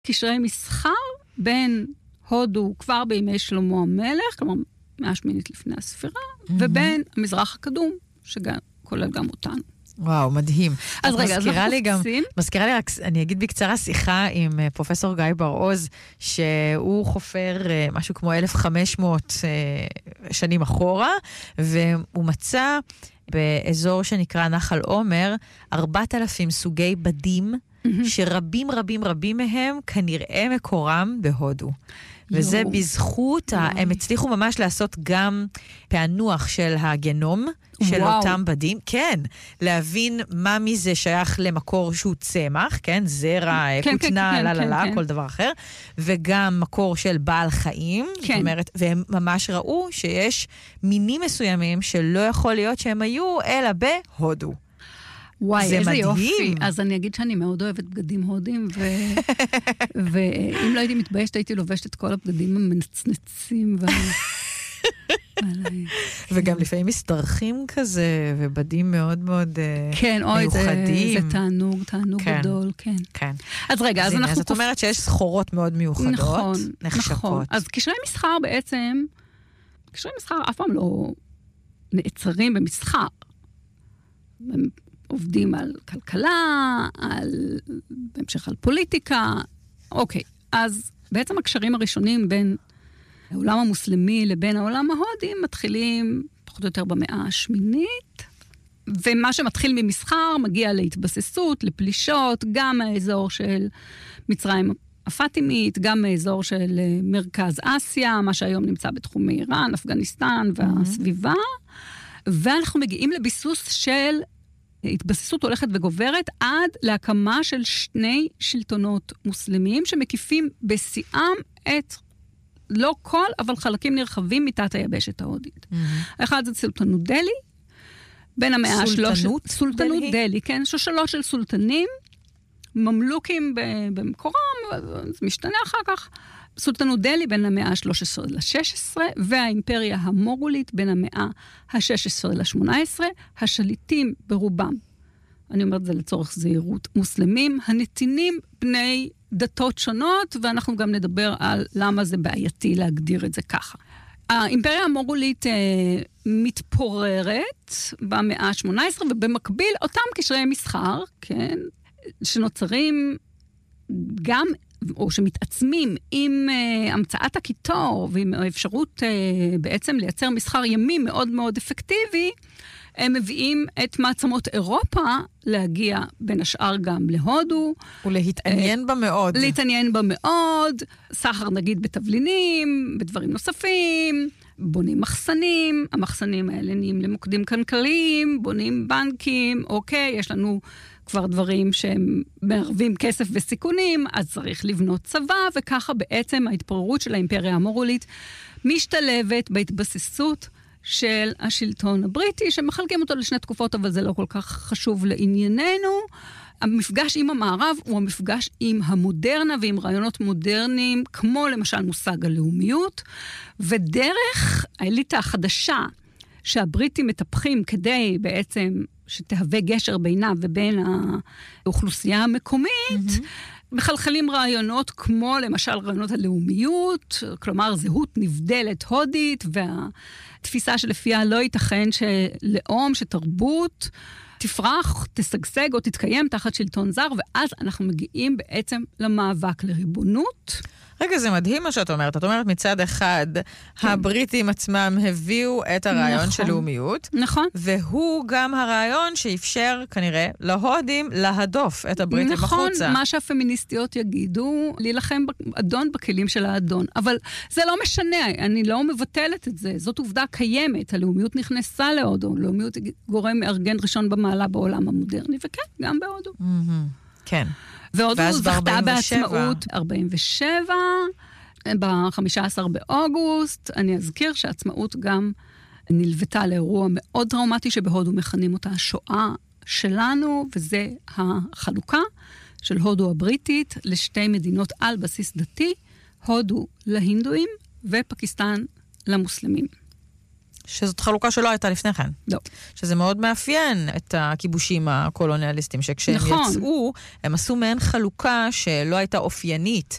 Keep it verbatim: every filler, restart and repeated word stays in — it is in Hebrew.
קשרי מסחר בין הודו כבר בימי שלמה המלך, כלומר מאה שמינית לפני הספירה, mm-hmm. ובין המזרח הקדום, שכולל גם אותנו. וואו, מדהים. אז רגע, אז אנחנו חופשים. מזכירה לי רק, אני אגיד בקצרה, שיחה עם פרופסור גיא בר-עוז, שהוא חופר משהו כמו אלף וחמש מאות שנים אחורה, והוא מצא באזור שנקרא נחל עומר, ארבעת אלפים סוגי בדים, שרבים רבים רבים מהם כנראה מקורם בהודו. וזה בזכות, הם הצליחו ממש לעשות גם פענוח של הגנום של אותם בדים. כן, להבין מה מזה שייך למקור שהוא צמח, כן, זרע, כותנה, לללה, כל דבר אחר, וגם מקור של בעל חיים, זאת אומרת, והם ממש ראו שיש מינים מסוימים שלא יכול להיות שהם היו, אלא בהודו. וואי, איזה יופי. אז אני אגיד שאני מאוד אוהבת בגדים הודים, ואם לא הייתי מתביישת, הייתי לובשת את כל הבגדים המנצנצים. וגם לפעמים מסתרכים כזה, ובדים מאוד מאוד מיוחדים. כן, אוי, זה תענוג, תענוג גדול, כן. כן. אז רגע, אז אנחנו... זאת אומרת שיש סחורות מאוד מיוחדות, נחשקות. אז קשרי מסחר בעצם, קשרי מסחר אף פעם לא נעצרים במסחר. הם עובדים על כלכלה, על, בהמשך על פוליטיקה. אוקיי, אז בעצם הקשרים הראשונים בין העולם המוסלמי לבין העולם ההודי מתחילים פחות או יותר במאה השמינית, ומה שמתחיל ממסחר מגיע להתבססות, לפלישות, גם מהאזור של מצרים הפאטימית, גם מהאזור של מרכז אסיה, מה שהיום נמצא בתחום איראן, אפגניסטן והסביבה, ואנחנו מגיעים לביסוס של התבססות הולכת וגוברת עד להקמה של שני שלטונות מוסלמים שמקיפים בשיאם את לא כל, אבל חלקים נרחבים מתת היבשת ההודית. Mm-hmm. אחד זה סולטנות דלי, בין המאה השלוש... סולטנות דלי? דלי, כן, שושלות של סולטנים, ממלוכים במקורם, זה משתנה אחר כך. סולטנות דלי בין המאה ה-שלוש עשרה ל-שש עשרה, והאימפריה המוגולית בין המאה ה-שש עשרה ל-שמונה עשרה, השליטים ברובם, אני אומרת זה לצורך זהירות, מוסלמים, הנתינים בני דתות שונות, ואנחנו גם נדבר על למה זה בעייתי להגדיר את זה ככה. האימפריה המוגולית אה, מתפוררת במאה ה-שמונה עשרה, ובמקביל אותם קשרי מסחר, כן, שנוצרים גם או שמתעצמים עם uh, המצאת הקיטור ועם האפשרות uh, בעצם לייצר מסחר ימי מאוד מאוד אפקטיבי, הם מביאים את מעצמות אירופה להגיע בין השאר גם להודו. ולהתעניין uh, בה מאוד. להתעניין בה מאוד, סחר נגיד בתבלינים, בדברים נוספים, בונים מחסנים, המחסנים האלה נהיים למוקדים כלכליים, בונים בנקים, אוקיי, יש לנו כבר דברים שהם מערבים כסף וסיכונים, אז צריך לבנות צבא, וככה בעצם ההתפוררות של האימפריה המוגולית משתלבת בהתבססות של השלטון הבריטי, שמחלקים אותו לשני תקופות, אבל זה לא כל כך חשוב לענייננו. המפגש עם המערב הוא המפגש עם המודרנה ועם רעיונות מודרניים, כמו למשל מושג הלאומיות, ודרך האליטה החדשה שהבריטים מטפחים כדי בעצם שתהווה גשר בינה ובין האוכלוסייה המקומית, mm-hmm. מחלחלים רעיונות כמו למשל רעיונות הלאומיות, כלומר זהות נבדלת הודית, והתפיסה שלפיה לא ייתכן שלאום, שתרבות תפרח, תשגשג או תתקיים תחת שלטון זר, ואז אנחנו מגיעים בעצם למאבק לריבונות. רגע, זה מדהים מה שאת אומרת. את אומרת מצד אחד, כן. הבריטים עצמם הביאו את הרעיון נכון. של לאומיות, נכון. והוא גם הרעיון שאפשר כנראה להודים להדוף את הבריטים נכון, החוצה. נכון, מה שהפמיניסטיות יגידו, להילחם אדון בכלים של האדון. אבל זה לא משנה, אני לא מבטלת את זה. זאת עובדה קיימת. הלאומיות נכנסה להודו. לאומיות גורם מארגן ראשון במעלה בעולם המודרני, וכן, גם בהודו. Mm-hmm. כן. והודו זכתה בעצמאות ארבעים ושבע, ב-חמישה עשר באוגוסט. אני אזכיר שהעצמאות גם נלוותה לאירוע מאוד טראומטי שבהודו מכנים אותה השואה שלנו, וזה החלוקה של הודו הבריטית לשתי מדינות על בסיס דתי, הודו להינדואים ופקיסטן למוסלמים. שזאת חלוקה שלא הייתה לפני כן. לא. שזה מאוד מאפיין את הכיבושים הקולוניאליסטיים, שכשהם נכון. יצאו, הם עשו מעין חלוקה שלא הייתה אופיינית